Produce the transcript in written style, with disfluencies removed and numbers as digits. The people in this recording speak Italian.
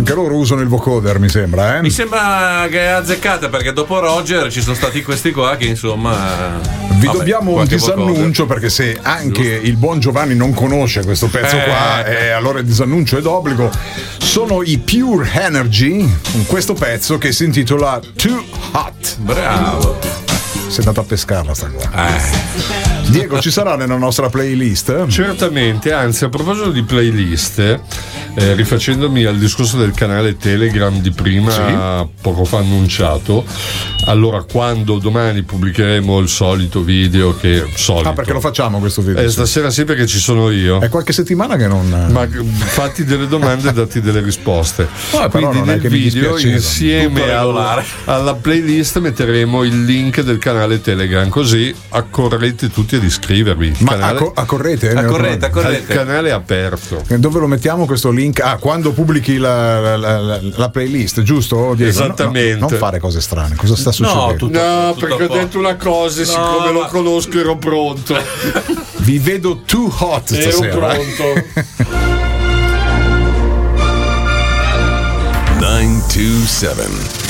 Anche loro usano il vocoder, mi sembra, Mi sembra che è azzeccata, perché dopo Roger ci sono stati questi qua che insomma. Vi dobbiamo un disannuncio, perché se anche il buon Giovanni non conosce questo pezzo qua, allora il disannuncio è d'obbligo. Sono i Pure Energy con questo pezzo che si intitola Too Hot. Bravo. Sei andato a pescarla sta qua. Diego, ci sarà nella nostra playlist? Certamente, anzi, a proposito di playlist, rifacendomi al discorso del canale Telegram di prima, poco fa annunciato, allora quando domani pubblicheremo il solito video perché lo facciamo questo video? Stasera sì, perché ci sono io. È qualche settimana che non... Ma fatti delle domande e datti delle risposte. Quindi nel video, insieme alla playlist, metteremo il link del canale Telegram, così accorrete tutti ad iscrivervi. Ma accorrete? Il canale è aperto. Dove lo mettiamo questo link? Quando pubblichi la playlist, giusto, Diego? Esattamente. Non fare cose strane. Cosa sta succedendo? No, perché ho detto una cosa e siccome lo conosco ero pronto. Vi vedo too hot stasera. Ero pronto. 927